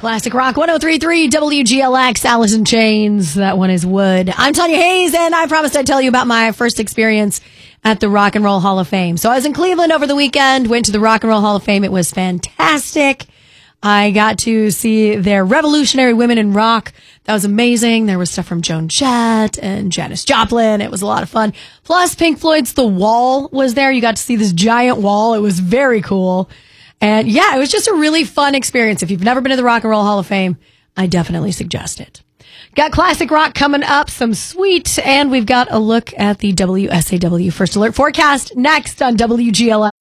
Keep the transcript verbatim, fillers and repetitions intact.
Classic Rock one oh three point three W G L X, Alice in Chains. That one is Wood. I'm Tanya Hayes, and I promised I'd tell you about my first experience at the Rock and Roll Hall of Fame. So I was in Cleveland over the weekend, went to the Rock and Roll Hall of Fame. It was fantastic. I got to see their revolutionary women in rock. That was amazing. There was stuff from Joan Jett and Janis Joplin. It was a lot of fun. Plus, Pink Floyd's The Wall was there. You got to see this giant wall. It was very cool. And yeah, it was just a really fun experience. If you've never been to the Rock and Roll Hall of Fame, I definitely suggest it. Got classic rock coming up, some sweet, and we've got a look at the W S A W First Alert forecast next on W G L S.